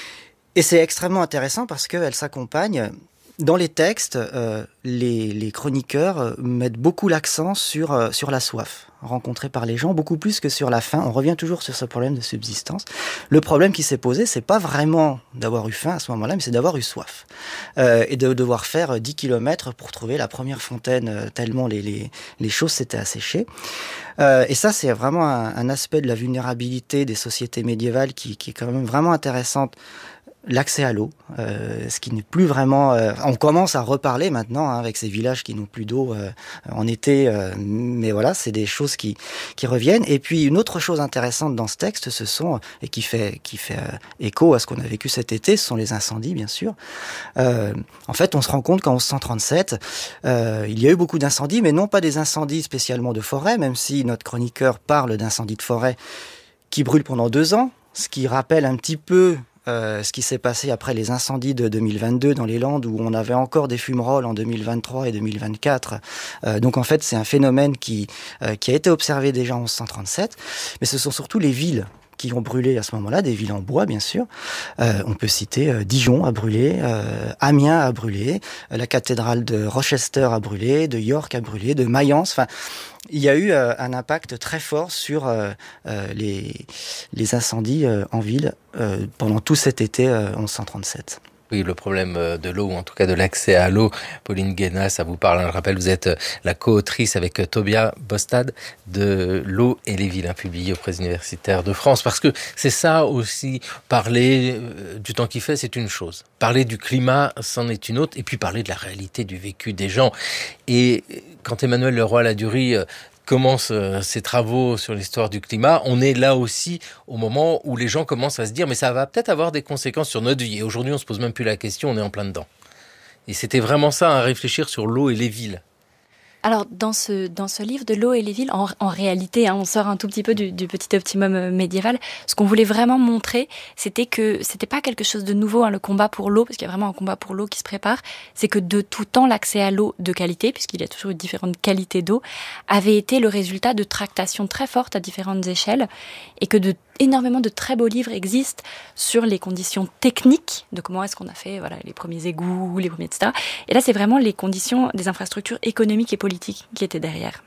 Et c'est extrêmement intéressant parce qu'elle s'accompagne. Dans les textes, euh, les, les chroniqueurs euh, mettent beaucoup l'accent sur, euh, sur la soif rencontrée par les gens, beaucoup plus que sur la faim. On revient toujours sur ce problème de subsistance. Le problème qui s'est posé, c'est pas vraiment d'avoir eu faim à ce moment-là, mais c'est d'avoir eu soif. Euh, et de devoir faire dix kilomètres pour trouver la première fontaine, euh, tellement les, les, les choses s'étaient asséchées. Euh, et ça, c'est vraiment un, un aspect de la vulnérabilité des sociétés médiévales qui, qui est quand même vraiment intéressante. L'accès à l'eau, euh, ce qui n'est plus vraiment... Euh, on commence à reparler maintenant hein, avec ces villages qui n'ont plus d'eau euh, en été, euh, mais voilà, c'est des choses qui, qui reviennent. Et puis une autre chose intéressante dans ce texte, ce sont, et qui fait, qui fait euh, écho à ce qu'on a vécu cet été, ce sont les incendies, bien sûr. Euh, en fait, on se rend compte qu'en onze cent trente-sept, euh, il y a eu beaucoup d'incendies, mais non pas des incendies spécialement de forêt, même si notre chroniqueur parle d'incendies de forêt qui brûlent pendant deux ans, ce qui rappelle un petit peu Euh, ce qui s'est passé après les incendies de deux mille vingt-deux dans les Landes, où on avait encore des fumerolles en deux mille vingt-trois et deux mille vingt-quatre. Euh, donc en fait, c'est un phénomène qui, euh, qui a été observé déjà en onze cent trente-sept, mais ce sont surtout les villes qui ont brûlé à ce moment-là, des villes en bois, bien sûr. Euh, on peut citer euh, Dijon a brûlé, euh, Amiens a brûlé, euh, la cathédrale de Rochester a brûlé, de York a brûlé, de Mayence. Enfin, il y a eu euh, un impact très fort sur euh, euh, les, les incendies euh, en ville euh, pendant tout cet été euh, onze cent trente-sept. Oui, le problème de l'eau, ou en tout cas de l'accès à l'eau. Pauline Guéna, ça vous parle. Je rappelle, vous êtes la co-autrice avec Tobia Bostad de L'eau et les villes, hein, publié aux Presses universitaires de France. Parce que c'est ça aussi, parler du temps qui fait, c'est une chose. Parler du climat, c'en est une autre. Et puis parler de la réalité du vécu des gens. Et quand Emmanuel Leroy-Ladurie commence euh, ses travaux sur l'histoire du climat, on est là aussi au moment où les gens commencent à se dire mais ça va peut-être avoir des conséquences sur notre vie. Et aujourd'hui, on se pose même plus la question, on est en plein dedans. Et c'était vraiment ça, à réfléchir sur l'eau et les villes. Alors, dans ce, dans ce livre de l'eau et les villes, en, en réalité, hein, on sort un tout petit peu du, du petit optimum médiéval. Ce qu'on voulait vraiment montrer, c'était que c'était pas quelque chose de nouveau, hein, le combat pour l'eau, parce qu'il y a vraiment un combat pour l'eau qui se prépare. C'est que de tout temps, l'accès à l'eau de qualité, puisqu'il y a toujours eu différentes qualités d'eau, avait été le résultat de tractations très fortes à différentes échelles, et que de énormément de très beaux livres existent sur les conditions techniques de comment est-ce qu'on a fait voilà, les premiers égouts, les premiers, et cetera. Et là, c'est vraiment les conditions des infrastructures économiques et politiques qui étaient derrière.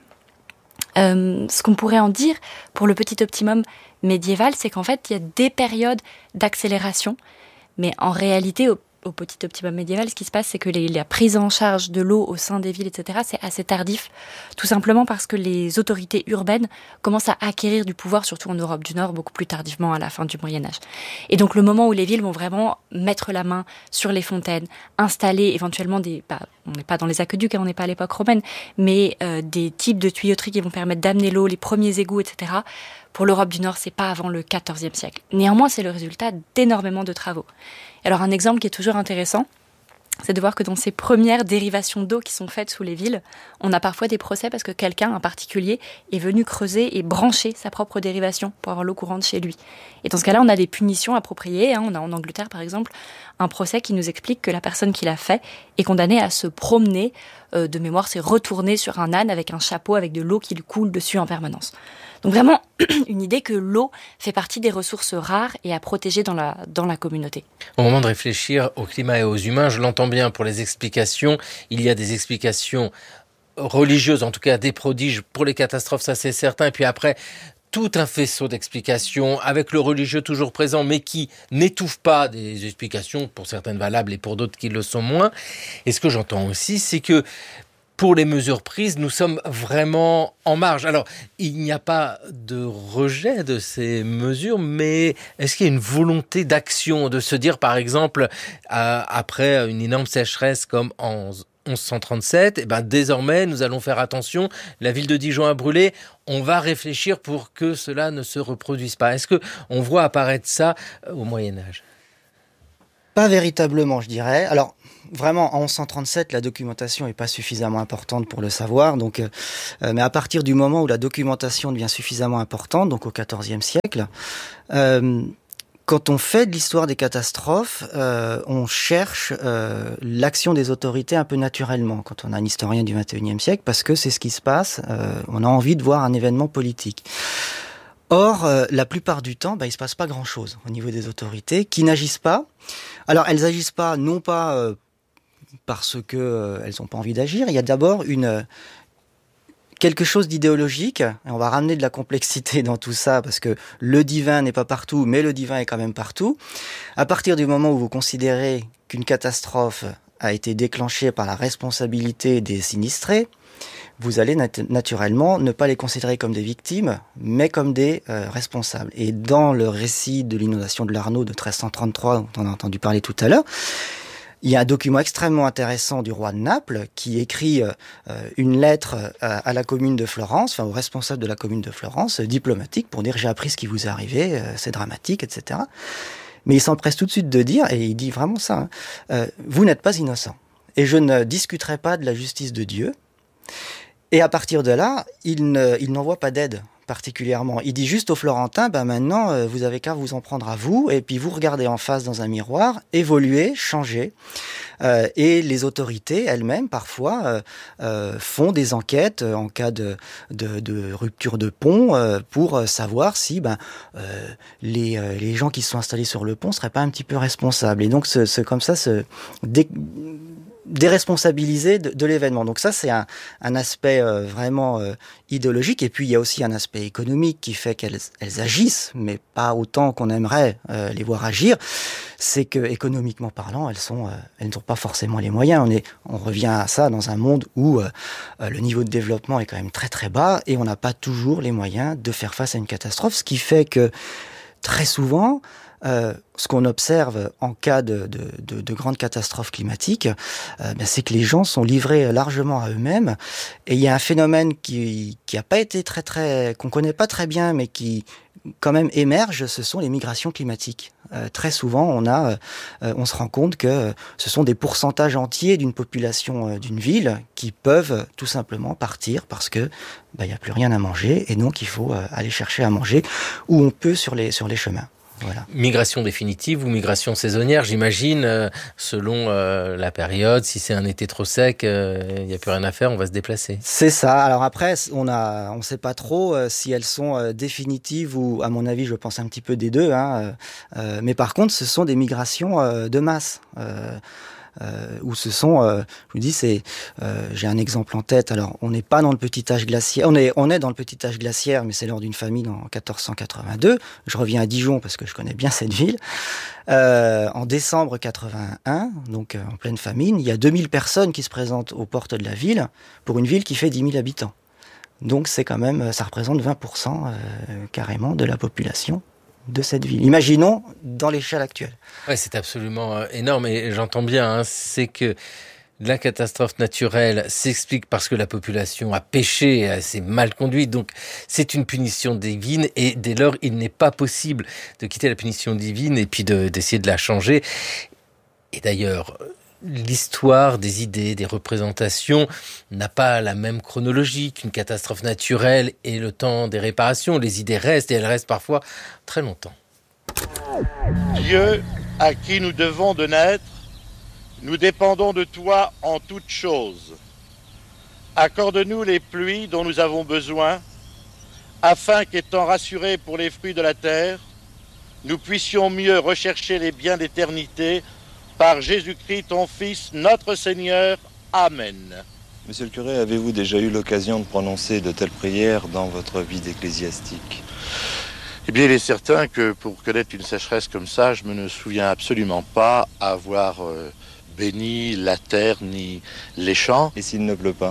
Euh, ce qu'on pourrait en dire pour le petit optimum médiéval, c'est qu'en fait, il y a des périodes d'accélération, mais en réalité, au au petit optimum médiéval, ce qui se passe, c'est que les, la prise en charge de l'eau au sein des villes, et cetera, c'est assez tardif, tout simplement parce que les autorités urbaines commencent à acquérir du pouvoir, surtout en Europe du Nord, beaucoup plus tardivement à la fin du Moyen-Âge. Et donc le moment où les villes vont vraiment mettre la main sur les fontaines, installer éventuellement des... Bah, on n'est pas dans les aqueducs, hein, on n'est pas à l'époque romaine, mais euh, des types de tuyauteries qui vont permettre d'amener l'eau, les premiers égouts, et cetera. Pour l'Europe du Nord, c'est pas avant le quatorzième siècle. Néanmoins, c'est le résultat d'énormément de travaux. Alors un exemple qui est toujours intéressant, c'est de voir que dans ces premières dérivations d'eau qui sont faites sous les villes, on a parfois des procès parce que quelqu'un, un particulier, est venu creuser et brancher sa propre dérivation pour avoir l'eau courante chez lui. Et dans ce cas-là, on a des punitions appropriées. Hein. On a en Angleterre, par exemple, un procès qui nous explique que la personne qui l'a fait est condamnée à se promener, euh, de mémoire, c'est retourner sur un âne avec un chapeau avec de l'eau qui lui coule dessus en permanence. Donc vraiment, une idée que l'eau fait partie des ressources rares et à protéger dans la, dans la communauté. Au moment de réfléchir au climat et aux humains, je l'entends bien pour les explications. Il y a des explications religieuses, en tout cas des prodiges pour les catastrophes, ça c'est certain. Et puis après, tout un faisceau d'explications avec le religieux toujours présent, mais qui n'étouffe pas des explications, pour certaines valables et pour d'autres qui le sont moins. Et ce que j'entends aussi, c'est que pour les mesures prises, nous sommes vraiment en marge. Alors, il n'y a pas de rejet de ces mesures, mais est-ce qu'il y a une volonté d'action, de se dire, par exemple, euh, après une énorme sécheresse comme en mille cent trente-sept, eh ben, désormais, nous allons faire attention, la ville de Dijon a brûlé, on va réfléchir pour que cela ne se reproduise pas. Est-ce qu'on voit apparaître ça au Moyen-Âge ? Pas véritablement, je dirais. Alors, vraiment, en mille cent trente-sept, la documentation n'est pas suffisamment importante pour le savoir. Donc, euh, mais à partir du moment où la documentation devient suffisamment importante, donc au quatorzième siècle, euh, quand on fait de l'histoire des catastrophes, euh, on cherche euh, l'action des autorités un peu naturellement, quand on a un historien du vingt et unième siècle, parce que c'est ce qui se passe, euh, on a envie de voir un événement politique. Or, euh, la plupart du temps, bah, il ne se passe pas grand-chose au niveau des autorités qui n'agissent pas. Alors, elles n'agissent pas, non pas euh, parce qu'elles euh, n'ont pas envie d'agir, il y a d'abord une... Euh, quelque chose d'idéologique, et on va ramener de la complexité dans tout ça, parce que le divin n'est pas partout, mais le divin est quand même partout. À partir du moment où vous considérez qu'une catastrophe a été déclenchée par la responsabilité des sinistrés, vous allez nat- naturellement ne pas les considérer comme des victimes, mais comme des euh, responsables. Et dans le récit de l'inondation de l'Arno de treize cent trente-trois, dont on a entendu parler tout à l'heure, il y a un document extrêmement intéressant du roi de Naples qui écrit euh, une lettre euh, à la commune de Florence, enfin au responsable de la commune de Florence, euh, diplomatique, pour dire j'ai appris ce qui vous est arrivé, euh, c'est dramatique, et cetera. Mais il s'empresse tout de suite de dire, et il dit vraiment ça, hein, euh, vous n'êtes pas innocent. Et je ne discuterai pas de la justice de Dieu. Et à partir de là, il, ne, il n'envoie pas d'aide particulièrement. Il dit juste aux Florentins, ben maintenant, euh, vous avez qu'à vous en prendre à vous, et puis vous regardez en face dans un miroir, évoluer, changer. Euh, et les autorités elles-mêmes, parfois, euh, euh, font des enquêtes en cas de, de, de rupture de pont euh, pour savoir si ben, euh, les, euh, les gens qui se sont installés sur le pont seraient pas un petit peu responsables. Et donc, c'est ce, comme ça, se dé déresponsabiliser de, de l'événement. Donc ça, c'est un, un aspect euh, vraiment euh, idéologique. Et puis, il y a aussi un aspect économique qui fait qu'elles elles agissent, mais pas autant qu'on aimerait euh, les voir agir. C'est que, économiquement parlant, elles sont, euh, elles n'ont pas forcément les moyens. On est, on revient à ça dans un monde où euh, le niveau de développement est quand même très très bas et on n'a pas toujours les moyens de faire face à une catastrophe. Ce qui fait que, très souvent, Euh, ce qu'on observe en cas de, de, de, de grandes catastrophes climatiques, euh, ben c'est que les gens sont livrés largement à eux-mêmes. Et il y a un phénomène qui qui a pas été très très qu'on connaît pas très bien, mais qui quand même émerge. Ce sont les migrations climatiques. Euh, très souvent, on a, euh, on se rend compte que ce sont des pourcentages entiers d'une population euh, d'une ville qui peuvent tout simplement partir parce que ben, il y a plus rien à manger et donc il faut euh, aller chercher à manger où on peut sur les sur les chemins. Voilà. Migration définitive ou migration saisonnière, j'imagine, euh, selon euh, la période. Si c'est un été trop sec, il euh, n'y a plus rien à faire, on va se déplacer. C'est ça. Alors après, on a, on sait pas trop euh, si elles sont euh, définitives ou, à mon avis, je pense un petit peu des deux. Hein, euh, mais par contre, ce sont des migrations euh, de masse. Euh, Euh, où ce sont, euh, je vous dis, c'est, euh, j'ai un exemple en tête. Alors, on n'est pas dans le petit âge glaciaire. On est, on est dans le petit âge glaciaire, mais c'est lors d'une famine en quatorze cent quatre-vingt-deux. Je reviens à Dijon parce que je connais bien cette ville. Euh, en décembre quatre-vingt-un, donc euh, en pleine famine, il y a deux mille personnes qui se présentent aux portes de la ville pour une ville qui fait dix mille habitants. Donc, c'est quand même, ça représente vingt pour cent euh, carrément de la population de cette ville. Imaginons dans l'échelle actuelle. Ouais, c'est absolument euh, énorme et j'entends bien, hein, c'est que la catastrophe naturelle s'explique parce que la population a péché, s'est mal conduite, donc c'est une punition divine et dès lors il n'est pas possible de quitter la punition divine et puis de, d'essayer de la changer. Et d'ailleurs, l'histoire des idées, des représentations n'a pas la même chronologie qu'une catastrophe naturelle et le temps des réparations. Les idées restent et elles restent parfois très longtemps. Dieu, à qui nous devons de naître, nous dépendons de toi en toutes choses. Accorde-nous les pluies dont nous avons besoin, afin qu'étant rassurés pour les fruits de la terre, nous puissions mieux rechercher les biens d'éternité par Jésus-Christ, ton Fils, notre Seigneur. Amen. Monsieur le curé, avez-vous déjà eu l'occasion de prononcer de telles prières dans votre vie d'ecclésiastique ? Eh bien, il est certain que pour connaître une sécheresse comme ça, je me ne souviens absolument pas avoir euh, béni la terre ni les champs. Et s'il ne pleut pas ?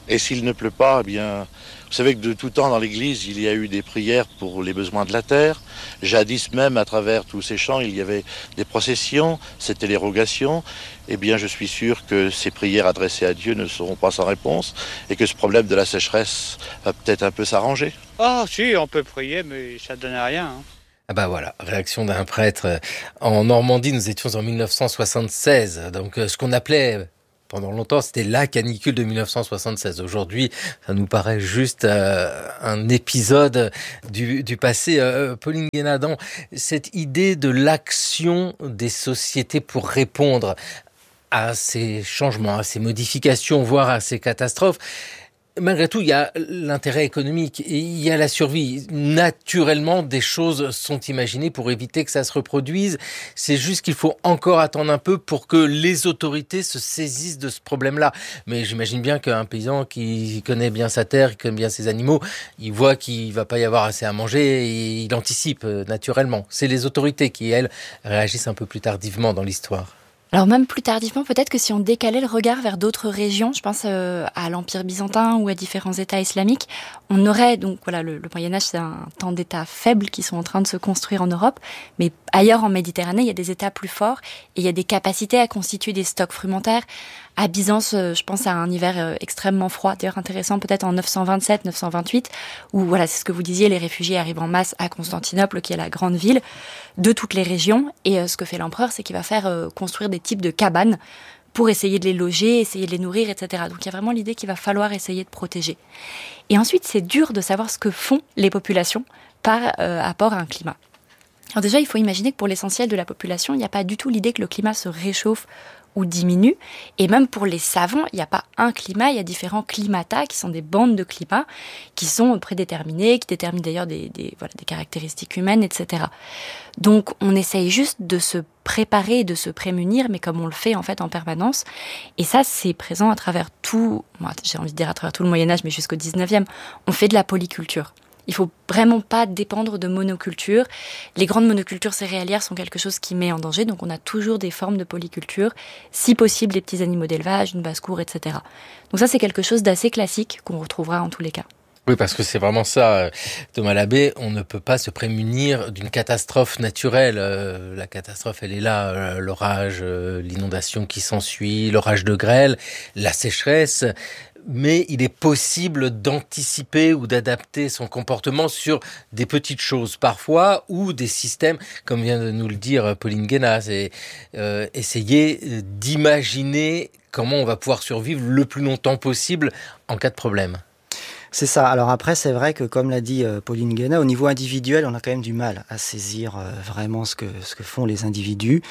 Et s'il ne pleut pas, eh bien, vous savez que de tout temps dans l'Église, il y a eu des prières pour les besoins de la terre. Jadis même, à travers tous ces chants, il y avait des processions, c'était les rogations. Eh bien, je suis sûr que ces prières adressées à Dieu ne seront pas sans réponse et que ce problème de la sécheresse va peut-être un peu s'arranger. Ah si, on peut prier, mais ça ne donne à rien. Hein. Ah bah voilà, réaction d'un prêtre. En Normandie, nous étions en mille neuf cent soixante-seize, donc ce qu'on appelait... Pendant longtemps, c'était la canicule de mille neuf cent soixante-seize. Aujourd'hui, ça nous paraît juste euh, un épisode du, du passé. Euh, Pauline Guénadan, cette idée de l'action des sociétés pour répondre à ces changements, à ces modifications, voire à ces catastrophes, malgré tout, il y a l'intérêt économique et il y a la survie. Naturellement, des choses sont imaginées pour éviter que ça se reproduise. C'est juste qu'il faut encore attendre un peu pour que les autorités se saisissent de ce problème-là. Mais j'imagine bien qu'un paysan qui connaît bien sa terre, qui connaît bien ses animaux, il voit qu'il va pas y avoir assez à manger et il anticipe naturellement. C'est les autorités qui, elles, réagissent un peu plus tardivement dans l'histoire. Alors même plus tardivement, peut-être que si on décalait le regard vers d'autres régions, je pense euh, à l'Empire byzantin ou à différents États islamiques, on aurait, donc voilà, le, le Moyen-Âge, c'est un temps d'États faibles qui sont en train de se construire en Europe, mais ailleurs en Méditerranée, il y a des États plus forts et il y a des capacités à constituer des stocks frumentaires. À Byzance, euh, je pense à un hiver euh, extrêmement froid, d'ailleurs intéressant peut-être en neuf cent vingt-sept neuf cent vingt-huit, où voilà, c'est ce que vous disiez, les réfugiés arrivent en masse à Constantinople, qui est la grande ville de toutes les régions, et euh, ce que fait l'empereur, c'est qu'il va faire euh, construire des types de cabanes pour essayer de les loger, essayer de les nourrir, et cetera. Donc il y a vraiment l'idée qu'il va falloir essayer de protéger. Et ensuite, c'est dur de savoir ce que font les populations par euh, rapport à un climat. Alors déjà, il faut imaginer que pour l'essentiel de la population, il n'y a pas du tout l'idée que le climat se réchauffe ou diminue. Et même pour les savants, il n'y a pas un climat, il y a différents climata qui sont des bandes de climat qui sont prédéterminées, qui déterminent d'ailleurs des, des, voilà, des caractéristiques humaines, et cetera. Donc on essaye juste de se préparer, de se prémunir, mais comme on le fait en fait en permanence. Et ça, c'est présent à travers tout, moi, j'ai envie de dire à travers tout le Moyen-Âge, mais jusqu'au dix-neuvième. On fait de la polyculture. Il faut vraiment pas dépendre de monoculture. Les grandes monocultures céréalières sont quelque chose qui met en danger, donc on a toujours des formes de polyculture, si possible des petits animaux d'élevage, une basse-cour, et cetera. Donc ça, c'est quelque chose d'assez classique qu'on retrouvera en tous les cas. Oui, parce que c'est vraiment ça, Thomas Labbé, on ne peut pas se prémunir d'une catastrophe naturelle. Euh, la catastrophe, elle est là, euh, l'orage, euh, l'inondation qui s'ensuit, l'orage de grêle, la sécheresse. Mais il est possible d'anticiper ou d'adapter son comportement sur des petites choses parfois ou des systèmes, comme vient de nous le dire Pauline Guénadan, c'est euh, essayer d'imaginer comment on va pouvoir survivre le plus longtemps possible en cas de problème. C'est ça. Alors après, c'est vrai que, comme l'a dit euh, Pauline Guénadan, au niveau individuel, on a quand même du mal à saisir euh, vraiment ce que ce que font les individus.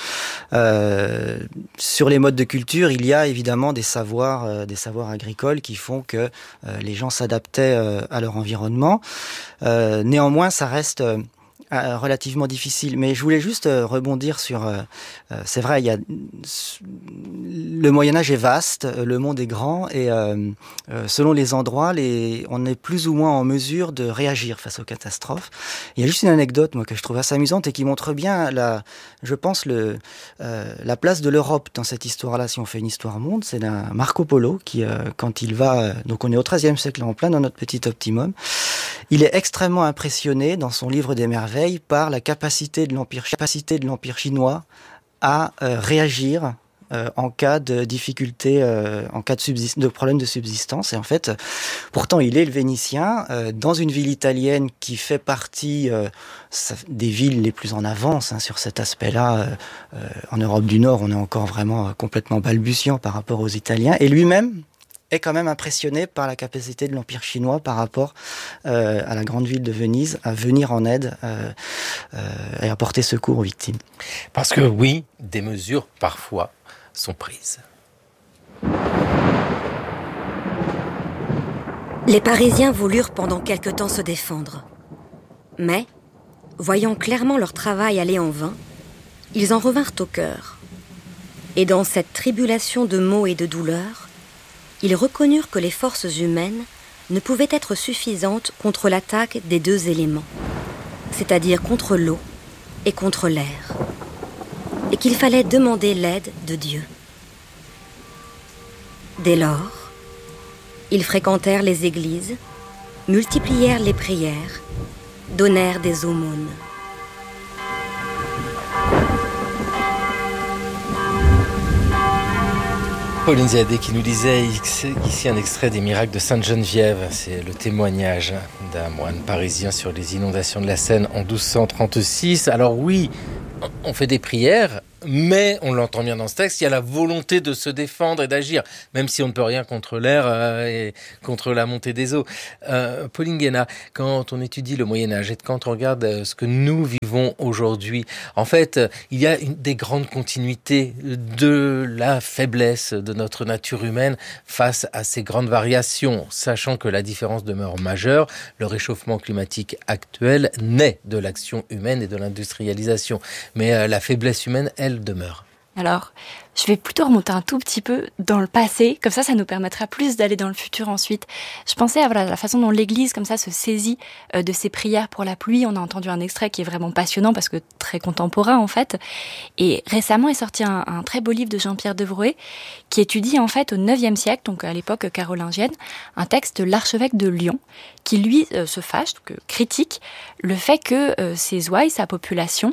Euh, sur les modes de culture, il y a évidemment des savoirs, euh, des savoirs agricoles qui font que euh, les gens s'adaptaient euh, à leur environnement. Euh, néanmoins, ça reste euh, relativement difficile. Mais je voulais juste euh, rebondir sur... Euh, euh, c'est vrai, il y a le Moyen-Âge est vaste, le monde est grand, et euh, euh, selon les endroits, les, on est plus ou moins en mesure de réagir face aux catastrophes. Il y a juste une anecdote, moi, que je trouve assez amusante et qui montre bien, la, je pense, le, euh, la place de l'Europe dans cette histoire-là. Si on fait une histoire monde, c'est d'un Marco Polo qui, euh, quand il va, euh, donc on est au treizième siècle, en plein dans notre petit optimum, il est extrêmement impressionné dans son livre des merveilles par la capacité de l'empire, capacité de l'empire chinois à euh, réagir Euh, en cas de difficulté, euh, en cas de, subsist- de problème de subsistance. Et en fait, pourtant, il est le Vénitien, euh, dans une ville italienne qui fait partie euh, des villes les plus en avance hein, sur cet aspect-là. Euh, euh, en Europe du Nord, on est encore vraiment euh, complètement balbutiant par rapport aux Italiens. Et lui-même est quand même impressionné par la capacité de l'Empire chinois par rapport euh, à la grande ville de Venise à venir en aide euh, euh, et apporter secours aux victimes. Parce que oui, des mesures parfois sont prises. Les Parisiens voulurent pendant quelque temps se défendre. Mais, voyant clairement leur travail aller en vain, ils en revinrent au cœur. Et dans cette tribulation de maux et de douleurs, ils reconnurent que les forces humaines ne pouvaient être suffisantes contre l'attaque des deux éléments, c'est-à-dire contre l'eau et contre l'air, et qu'il fallait demander l'aide de Dieu. Dès lors, Ils fréquentèrent les églises, multiplièrent les prières, donnèrent des aumônes. Pauline Ziadé qui nous lisait ici un extrait des miracles de Sainte-Geneviève. C'est le témoignage d'un moine parisien sur les inondations de la Seine en douze cent trente-six. Alors oui, on fait des prières, mais on l'entend bien dans ce texte, il y a la volonté de se défendre et d'agir, même si on ne peut rien contre l'air euh, et contre la montée des eaux. Euh, Pauline Guénat, quand on étudie le Moyen-Âge et quand on regarde ce que nous vivons aujourd'hui, en fait, il y a une, des grandes continuités de la faiblesse de notre nature humaine face à ces grandes variations, sachant que la différence demeure majeure. Le réchauffement climatique actuel naît de l'action humaine et de l'industrialisation. Mais euh, la faiblesse humaine, elle, demeure. Alors, je vais plutôt remonter un tout petit peu dans le passé, comme ça, ça nous permettra plus d'aller dans le futur ensuite. Je pensais à voilà, la façon dont l'Église, comme ça, se saisit euh, de ses prières pour la pluie. On a entendu un extrait qui est vraiment passionnant, parce que très contemporain, en fait. Et récemment est sorti un, un très beau livre de Jean-Pierre Devrouet, qui étudie, en fait, au neuvième siècle, donc à l'époque carolingienne, un texte de l'archevêque de Lyon, qui, lui, euh, se fâche, donc, euh, critique le fait que euh, ses ouailles, sa population,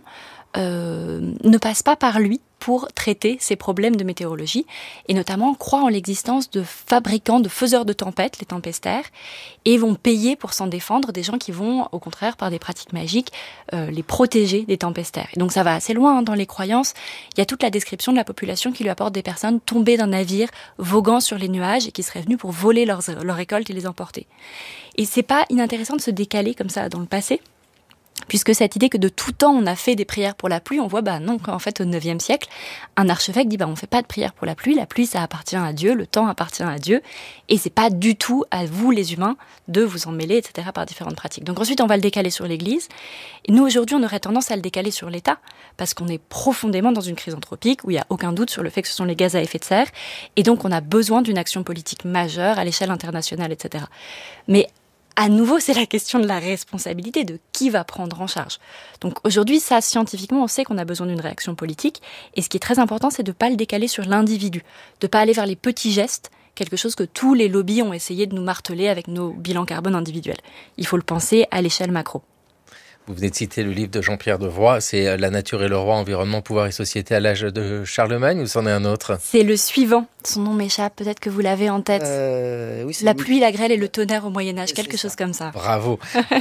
Euh, ne passe pas par lui pour traiter ces problèmes de météorologie, et notamment croit en l'existence de fabricants, de faiseurs de tempêtes, les tempestaires, et vont payer pour s'en défendre des gens qui vont, au contraire, par des pratiques magiques, euh, les protéger des tempestaires. Et donc ça va assez loin hein, dans les croyances. Il y a toute la description de la population qui lui apporte des personnes tombées d'un navire, voguant sur les nuages, et qui seraient venues pour voler leurs, leurs récoltes et les emporter. Et c'est pas inintéressant de se décaler comme ça dans le passé, puisque cette idée que de tout temps on a fait des prières pour la pluie, on voit bah non qu'en fait au neuvième siècle, un archevêque dit bah on fait pas de prières pour la pluie, la pluie ça appartient à Dieu, le temps appartient à Dieu, et c'est pas du tout à vous les humains de vous en mêler, et cetera par différentes pratiques. Donc ensuite on va le décaler sur l'Église, et nous aujourd'hui on aurait tendance à le décaler sur l'État, parce qu'on est profondément dans une crise anthropique où il y a aucun doute sur le fait que ce sont les gaz à effet de serre, et donc on a besoin d'une action politique majeure à l'échelle internationale, et cetera. Mais à nouveau, c'est la question de la responsabilité, de qui va prendre en charge. Donc aujourd'hui, ça, scientifiquement, on sait qu'on a besoin d'une réaction politique. Et ce qui est très important, c'est de ne pas le décaler sur l'individu, de ne pas aller vers les petits gestes, quelque chose que tous les lobbies ont essayé de nous marteler avec nos bilans carbone individuels. Il faut le penser à l'échelle macro. Vous venez de citer le livre de Jean-Pierre Devrouet, c'est La nature et le roi, environnement, pouvoir et société à l'âge de Charlemagne, ou c'en est un autre? C'est le suivant. Son nom m'échappe, peut-être que vous l'avez en tête. Euh, oui, la pluie, la grêle et le tonnerre au Moyen-Âge, quelque chose comme ça. Bravo.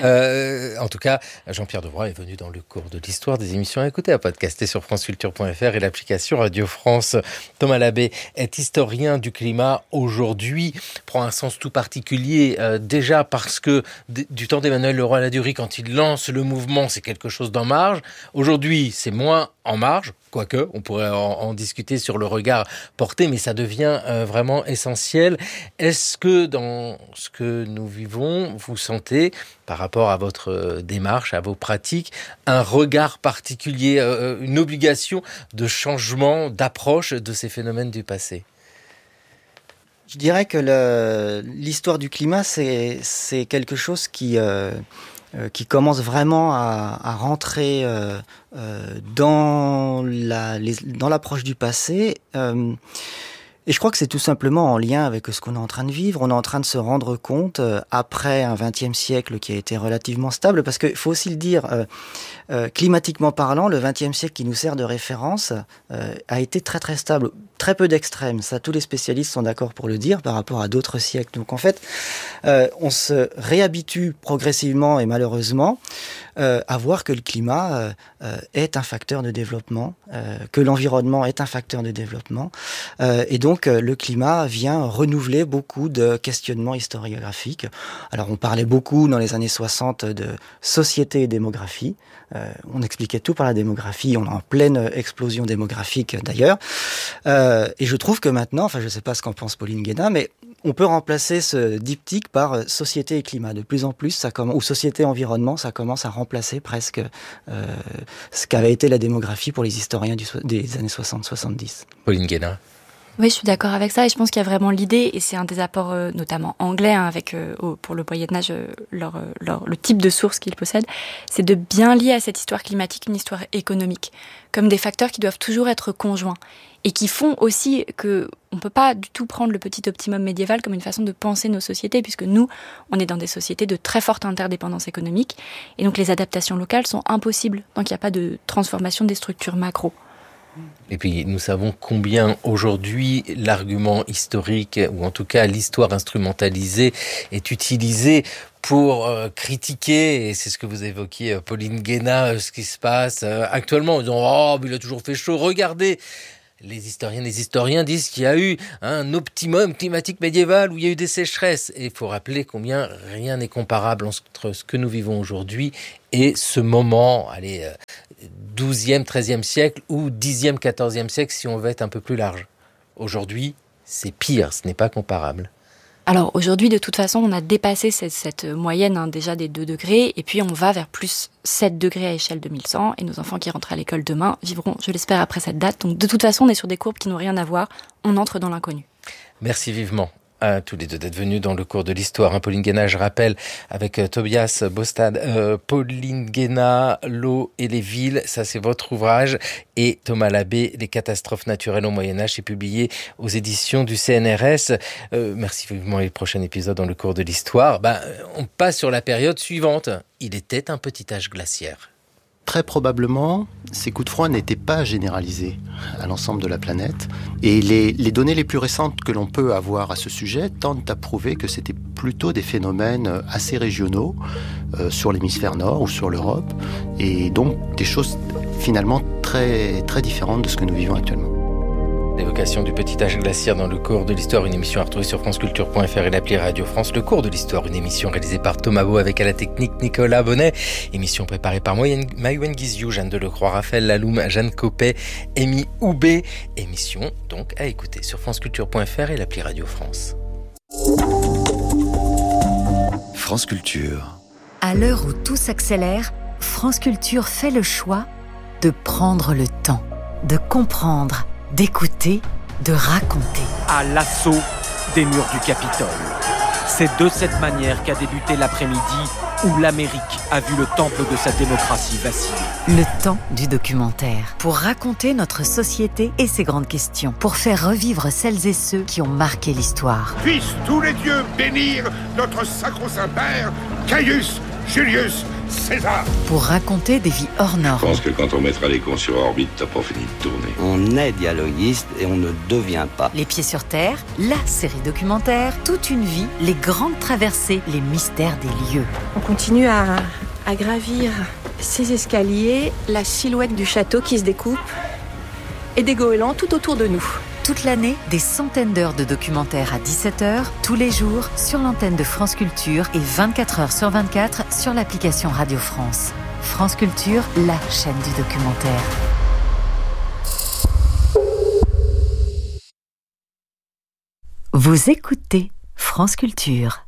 euh, en tout cas, Jean-Pierre Devrouet est venu dans le cours de l'histoire des émissions à écouter, à podcaster sur franceculture point f r et l'application Radio France. Thomas Labbé est historien du climat aujourd'hui, prend un sens tout particulier, euh, déjà parce que d- du temps d'Emmanuel Leroy-Ladurie, quand il lance le mouvement, c'est quelque chose d'en marge. Aujourd'hui, c'est moins en marge, quoique, on pourrait en, en discuter sur le regard porté, mais ça devient euh, vraiment essentiel. Est-ce que dans ce que nous vivons, vous sentez, par rapport à votre euh, démarche, à vos pratiques, un regard particulier, euh, une obligation de changement, d'approche de ces phénomènes du passé ? Je dirais que le, l'histoire du climat, c'est, c'est quelque chose qui... Euh, qui commence vraiment à, à rentrer euh, euh, dans, la, les, dans l'approche du passé. Euh, et je crois que c'est tout simplement en lien avec ce qu'on est en train de vivre. On est en train de se rendre compte, euh, après un vingtième siècle qui a été relativement stable, parce qu'il faut aussi le dire, euh, euh, climatiquement parlant, le vingtième siècle qui nous sert de référence euh, a été très très stable. Très peu d'extrêmes, ça tous les spécialistes sont d'accord pour le dire, par rapport à d'autres siècles. Donc en fait, euh, on se réhabitue progressivement et malheureusement euh, à voir que le climat euh, euh, est un facteur de développement, euh, que l'environnement est un facteur de développement, euh, et donc euh, le climat vient renouveler beaucoup de questionnements historiographiques. Alors on parlait beaucoup dans les années soixante de société et démographie. Euh, on expliquait tout par la démographie, on est en pleine explosion démographique d'ailleurs. Euh, et je trouve que maintenant, enfin je ne sais pas ce qu'en pense Pauline Guénat, mais on peut remplacer ce diptyque par société et climat. De plus en plus, ça commence, ou société et environnement, ça commence à remplacer presque euh, ce qu'avait été la démographie pour les historiens du, des années soixante soixante-dix. Pauline Guénat. Oui, je suis d'accord avec ça et je pense qu'il y a vraiment l'idée, et c'est un des apports euh, notamment anglais hein, avec euh, au, pour le Moyen-Âge, euh, leur, leur, le type de source qu'ils possèdent, c'est de bien lier à cette histoire climatique une histoire économique, comme des facteurs qui doivent toujours être conjoints et qui font aussi que on peut pas du tout prendre le petit optimum médiéval comme une façon de penser nos sociétés, puisque nous, on est dans des sociétés de très forte interdépendance économique et donc les adaptations locales sont impossibles tant qu'il n'y a pas de transformation des structures macro. Et puis nous savons combien aujourd'hui l'argument historique, ou en tout cas l'histoire instrumentalisée, est utilisée pour euh, critiquer, et c'est ce que vous évoquiez, euh, Pauline Guéna, euh, ce qui se passe euh, actuellement, en disant « Oh, mais il a toujours fait chaud, regardez !» Les historiens, les historiens disent qu'il y a eu un optimum climatique médiéval où il y a eu des sécheresses. Et il faut rappeler combien rien n'est comparable entre ce que nous vivons aujourd'hui et ce moment, allez, douzième, treizième siècle ou dixième, quatorzième siècle si on veut être un peu plus large. Aujourd'hui, c'est pire, ce n'est pas comparable. Alors aujourd'hui, de toute façon, on a dépassé cette, cette moyenne hein, déjà des deux degrés, et puis on va vers plus sept degrés à échelle deux mille cent, et nos enfants qui rentrent à l'école demain vivront, je l'espère, après cette date. Donc de toute façon, on est sur des courbes qui n'ont rien à voir, on entre dans l'inconnu. Merci vivement à tous les deux d'être venus dans le cours de l'histoire. Hein, Pauline Guéna, je rappelle, avec euh, Tobias Bostad, euh, Pauline Guéna, L'eau et les villes, ça c'est votre ouvrage, et Thomas Labbé, Les catastrophes naturelles au Moyen-Âge, c'est publié aux éditions du C N R S. Euh, merci vivement, et le prochain épisode dans le cours de l'histoire. Ben, on passe sur la période suivante. Il était un petit âge glaciaire. Très probablement, ces coups de froid n'étaient pas généralisés à l'ensemble de la planète. Et les, les données les plus récentes que l'on peut avoir à ce sujet tendent à prouver que c'était plutôt des phénomènes assez régionaux euh, sur l'hémisphère nord ou sur l'Europe. Et donc des choses finalement très, très différentes de ce que nous vivons actuellement. L'évocation du petit âge glaciaire dans le cours de l'histoire, une émission à retrouver sur franceculture point f r et l'appli Radio France. Le cours de l'histoire, une émission réalisée par Thomas Beau avec à la technique Nicolas Bonnet. Émission préparée par Maïwen Guizou, Jeanne Delecroix, Raphaël Laloum, Jeanne Copet, Amy Houbé. Émission donc à écouter sur franceculture point f r et l'appli Radio France. France Culture. À l'heure où tout s'accélère, France Culture fait le choix de prendre le temps, de comprendre, d'écouter, de raconter. À l'assaut des murs du Capitole. C'est de cette manière qu'a débuté l'après-midi où l'Amérique a vu le temple de sa démocratie vaciller. Le temps du documentaire. Pour raconter notre société et ses grandes questions. Pour faire revivre celles et ceux qui ont marqué l'histoire. Puissent tous les dieux bénir notre sacro-saint père, Caius Julius César. Pour raconter des vies hors normes. Je pense que quand on mettra les cons sur orbite, t'as pas fini de tourner. On est dialoguiste et on ne devient pas. Les pieds sur terre, la série documentaire, toute une vie, les grandes traversées, les mystères des lieux. On continue à, à gravir ces escaliers, la silhouette du château qui se découpe et des goélands tout autour de nous. Toute l'année, des centaines d'heures de documentaires à dix-sept heures, tous les jours, sur l'antenne de France Culture et vingt-quatre heures sur vingt-quatre sur l'application Radio France. France Culture, la chaîne du documentaire. Vous écoutez France Culture.